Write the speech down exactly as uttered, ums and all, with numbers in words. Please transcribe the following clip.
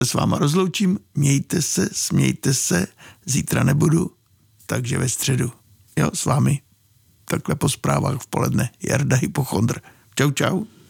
s váma rozloučím. Mějte se, smějte se. Zítra nebudu, takže ve středu. Jo, s vámi takhle po zprávách v poledne. Jarda Hypochondr. Čau, čau.